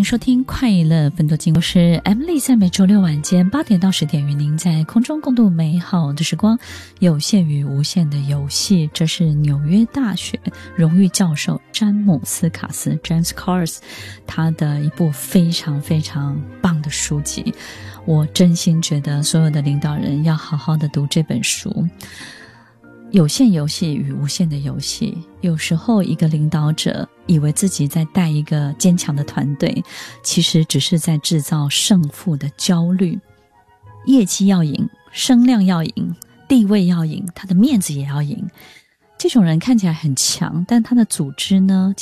收听快乐分多金，我是 Emily， 在每周六晚间8点到10点与您在空中共度美好的时光。有限与无限的游戏，这是纽约大学荣誉教授詹姆斯卡斯 James Carse 他的一部非常非常棒的书籍，我真心觉得所有的领导人要好好的读这本书。有限游戏与无限的游戏，有时候一个领导者以为自己在带一个坚强的团队，其实只是在制造胜负的焦虑。业绩要赢，声量要赢，地位要赢，他的面子也要赢。这种人看起来很强，但他的组织呢